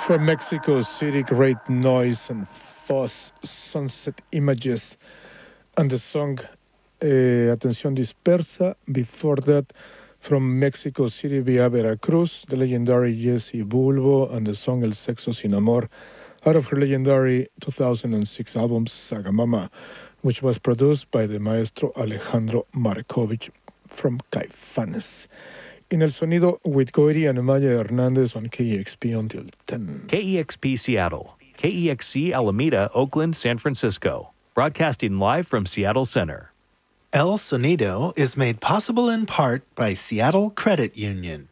From Mexico City, great noise and fuzz, sunset images, and the song Atención Dispersa. Before that, from Mexico City via Veracruz, the legendary Jessie Bulbo and the song El Sexo Sin Amor, out of her legendary 2006 album Sagamama, which was produced by the maestro Alejandro Markovich from Caifanes. In El Sonido with Goiri and Maya Hernandez on KEXP until 10. KEXP Seattle, KEXC Alameda, Oakland, San Francisco. Broadcasting live from Seattle Center. El Sonido is made possible in part by Seattle Credit Union.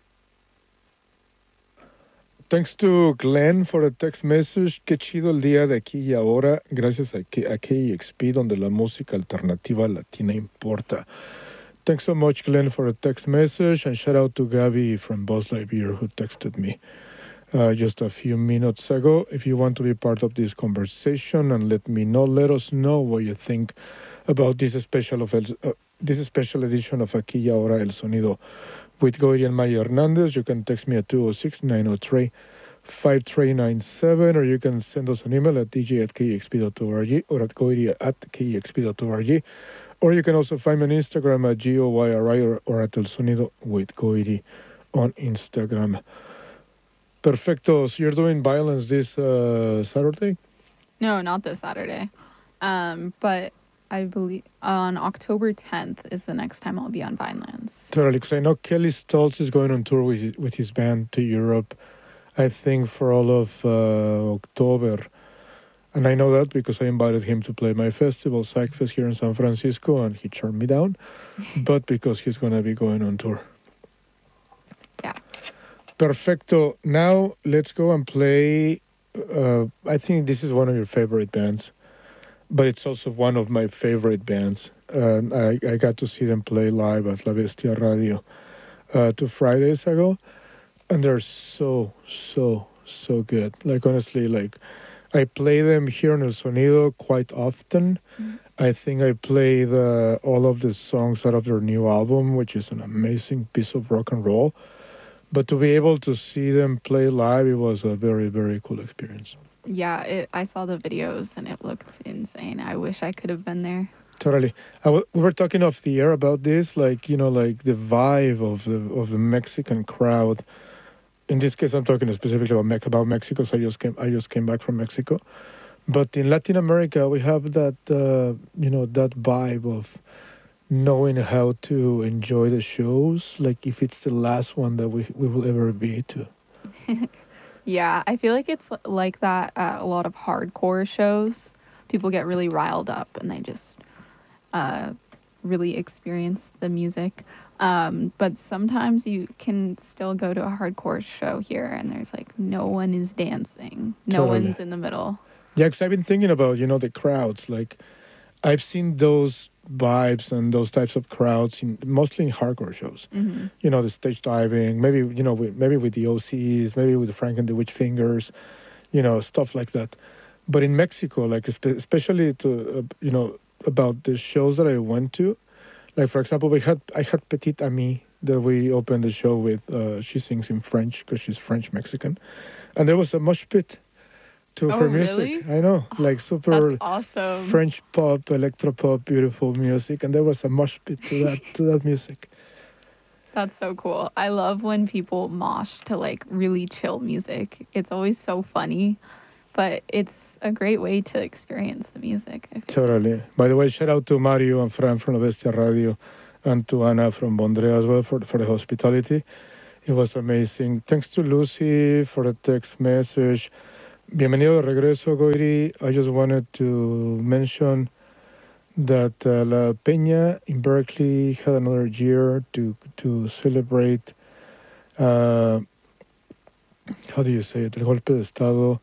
Thanks to Glenn for the text message. Qué chido el día de aquí y ahora. Gracias a KEXP, donde la música alternativa latina importa. Thanks so much, Glenn, for the text message. And shout out to Gabby from Buzz Lightyear who texted me just a few minutes ago. If you want to be part of this conversation and let us know what you think about this special edition of Aquí y Ahora El Sonido with Goiri and Maya Hernandez. You can text me at 206-903-5397, or you can send us an email at dj@kexp.org or at goiri@kexp.org. Or you can also find me on Instagram at GOYRI or at El Sonido with Goiri on Instagram. Perfecto. So you're doing Violence this Saturday? No, not this Saturday. But I believe on October 10th is the next time I'll be on Vinelands. Totally, because I know Kelly Stoltz is going on tour with his band to Europe, I think for all of October. And I know that because I invited him to play my festival, PsychFest, here in San Francisco, and he turned me down. But because he's going to be going on tour. Yeah. Perfecto. Now let's go and play. I think this is one of your favorite bands, but it's also one of my favorite bands. I got to see them play live at La Bestia Radio 2 Fridays ago, and they're so good. Like, honestly, like, I play them here in El Sonido quite often. Mm-hmm. I think I played all of the songs out of their new album, which is an amazing piece of rock and roll. But to be able to see them play live, it was a very, very cool experience. Yeah, I saw the videos and it looked insane. I wish I could have been there. Totally. We were talking off the air about this, like, you know, like the vibe of the Mexican crowd. In this case, I'm talking specifically about Mexico, so I just came back from Mexico. But in Latin America, we have that, that vibe of knowing how to enjoy the shows, like if it's the last one that we will ever be to. Yeah, I feel like it's like that at a lot of hardcore shows. People get really riled up and they just really experience the music. But sometimes you can still go to a hardcore show here and there's like no one is dancing. No one's in the middle. Yeah, because I've been thinking about, the crowds. Like, I've seen those vibes and those types of crowds mostly in hardcore shows. Mm-hmm. The stage diving, maybe with the OCs, maybe with the Frank and the Witch Fingers, stuff like that. But in Mexico, like especially about the shows that I went to, like for example, I had Petite Amie that we opened the show with. She sings in French because she's French Mexican, and there was a mosh pit to her music. Really? I know, like super That's awesome. French pop, electropop, beautiful music, and there was a mosh pit to that music. That's so cool. I love when people mosh to like really chill music. It's always so funny, but it's a great way to experience the music. Totally. By the way, shout out to Mario and Fran from La Bestia Radio and to Ana from Bondrea as well for the hospitality. It was amazing. Thanks to Lucy for the text message. Bienvenido de regreso, Goiri. I just wanted to mention that La Peña in Berkeley had another year to celebrate, how do you say it, el golpe de Estado.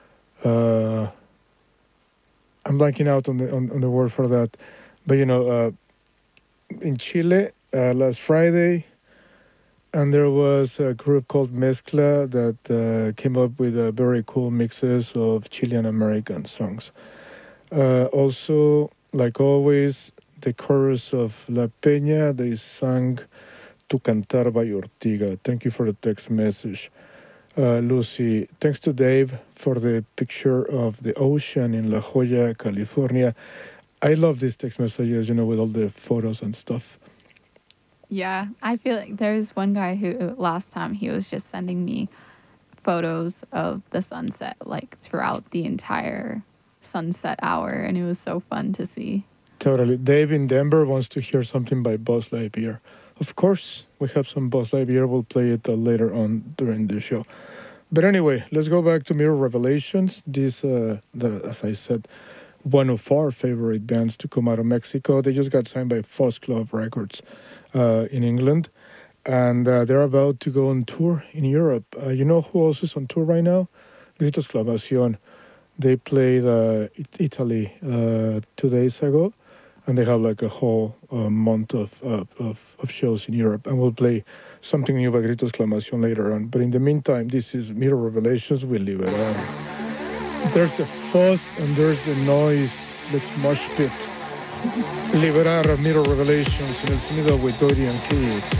I'm blanking out on the word for that. But, in Chile last Friday, and there was a group called Mezcla that came up with very cool mixes of Chilean American songs. Also, like always, the chorus of La Peña, they sang Tu Cantar by Ortiga. Thank you for the text message. Lucy. Thanks to Dave for the picture of the ocean in La Jolla, California. I love these text messages, with all the photos and stuff. Yeah, I feel like there's one guy who last time he was just sending me photos of the sunset, like throughout the entire sunset hour, and it was so fun to see. Totally. Dave in Denver wants to hear something by Buzz Lightyear. Of course, we have some Buzz Lightyear. We'll play it later on during the show. But anyway, let's go back to Mirror Revelations. This, as I said, one of our favorite bands to come out of Mexico. They just got signed by Foss Club Records in England. And they're about to go on tour in Europe. You know who else is on tour right now? Grito Exclamación. They played Italy 2 days ago. And they have like a whole month of shows in Europe. And we'll play something new by Grito Exclamación later on. But in the meantime, this is Mirror Revelations with Liberar. There's the fuzz and there's the noise. Let's mosh pit. Liberar Mirror Revelations en el sonido with Dodi and KX.